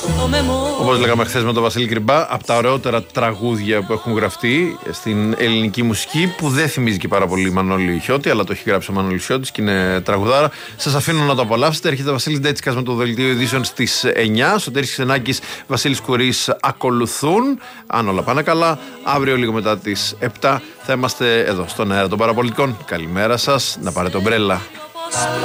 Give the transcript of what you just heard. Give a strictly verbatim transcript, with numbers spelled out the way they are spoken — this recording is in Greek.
Όπως λέγαμε χθες με τον Βασίλη Κρυμπά, από τα ωραιότερα τραγούδια που έχουν γραφτεί στην ελληνική μουσική, που δεν θυμίζει και πάρα πολύ Μανώλη Χιώτη, αλλά το έχει γράψει ο Μανώλης Χιώτης και είναι τραγουδάρα. Σας αφήνω να το απολαύσετε. Έρχεται ο Βασίλης Ντέτσικας με το δελτίο ειδήσεων στις εννιά. Σωτήρης Ξενάκης, Βασίλης Κουρής ακολουθούν. Αν όλα πάνε καλά, αύριο λίγο μετά τις επτά θα είμαστε εδώ στον αέρα των παραπολιτικών. Καλημέρα σας, να πάρετε ομπρέλα.